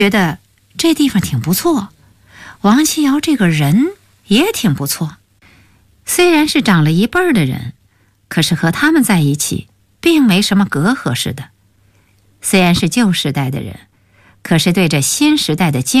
觉得这地方挺不错，王七瑶这个人也挺不错。虽然是长了一辈儿的人，可是和他们在一起并没什么隔阂似的。虽然是旧时代的人，可是对这新时代的经